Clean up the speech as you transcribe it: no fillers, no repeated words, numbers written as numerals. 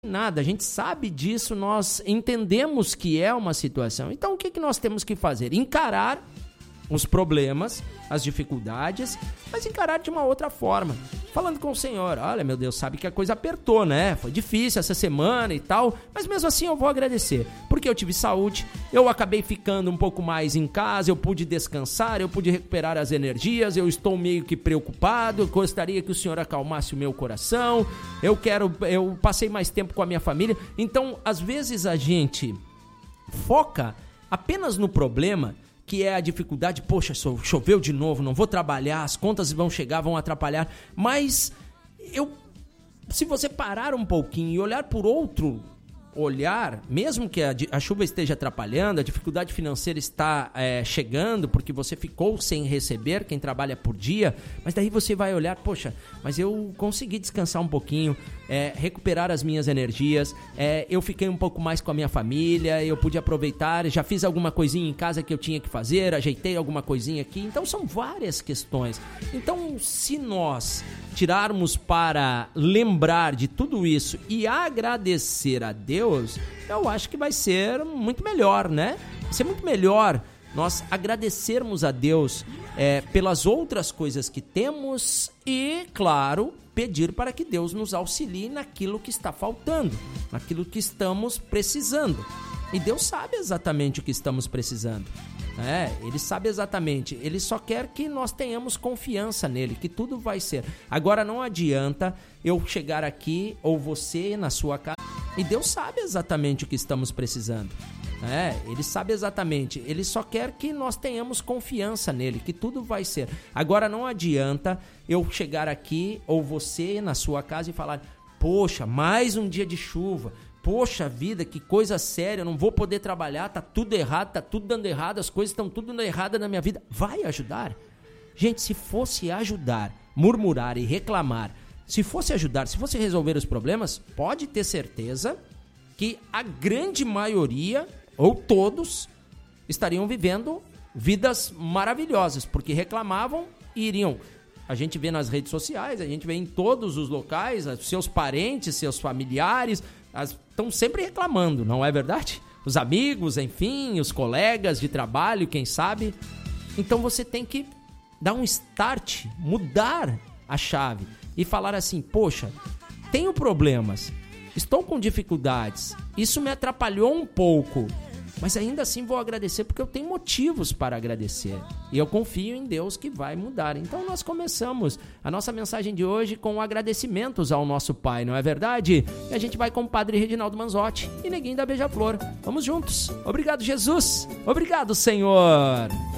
nada, a gente sabe disso, nós entendemos que é uma situação. Então, o que nós temos que fazer? Encarar os problemas, as dificuldades, mas encarar de uma outra forma. Falando com o Senhor, olha, meu Deus, sabe que a coisa apertou, né? Foi difícil essa semana e tal, mas mesmo assim eu vou agradecer, porque eu tive saúde, eu acabei ficando um pouco mais em casa, eu pude descansar, eu pude recuperar as energias, eu estou meio que preocupado, eu gostaria que o Senhor acalmasse o meu coração, eu passei mais tempo com a minha família. Então, às vezes a gente foca apenas no problema, que é a dificuldade, poxa, choveu de novo, não vou trabalhar, as contas vão chegar, vão atrapalhar, mas se você parar um pouquinho e olhar por outro olhar, mesmo que a chuva esteja atrapalhando, a dificuldade financeira está chegando, porque você ficou sem receber, quem trabalha por dia, mas daí você vai olhar, poxa, mas eu consegui descansar um pouquinho, recuperar as minhas energias, eu fiquei um pouco mais com a minha família, eu pude aproveitar, já fiz alguma coisinha em casa que eu tinha que fazer, ajeitei alguma coisinha aqui, então são várias questões. Então, se nós tirarmos para lembrar de tudo isso e agradecer a Deus, eu acho que vai ser muito melhor, né? Vai ser muito melhor nós agradecermos a Deus pelas outras coisas que temos e, claro, pedir para que Deus nos auxilie naquilo que está faltando, naquilo que estamos precisando. E Deus sabe exatamente o que estamos precisando. Ele sabe exatamente, ele só quer que nós tenhamos confiança nele, que tudo vai ser. Agora não adianta eu chegar aqui ou você na sua casa, e Deus sabe exatamente o que estamos precisando. Ele sabe exatamente, ele só quer que nós tenhamos confiança nele, que tudo vai ser. Agora não adianta eu chegar aqui ou você na sua casa e falar, poxa, mais um dia de chuva, poxa vida, que coisa séria, eu não vou poder trabalhar, tá tudo errado, tá tudo dando errado, as coisas estão tudo dando errado na minha vida. Vai ajudar? Gente, se fosse ajudar, murmurar e reclamar, se fosse ajudar, se fosse resolver os problemas, pode ter certeza que a grande maioria, ou todos, estariam vivendo vidas maravilhosas, porque reclamavam e iriam. A gente vê nas redes sociais, a gente vê em todos os locais, seus parentes, seus familiares, estão sempre reclamando, não é verdade? Os amigos, enfim, os colegas de trabalho, quem sabe. Então você tem que dar um start, mudar a chave e falar assim, poxa, tenho problemas, estou com dificuldades, isso me atrapalhou um pouco, mas ainda assim vou agradecer porque eu tenho motivos para agradecer. E eu confio em Deus que vai mudar. Então nós começamos a nossa mensagem de hoje com agradecimentos ao nosso Pai, não é verdade? E a gente vai com o Padre Reginaldo Manzotti e Neguinho da Beija-Flor. Vamos juntos. Obrigado, Jesus. Obrigado, Senhor.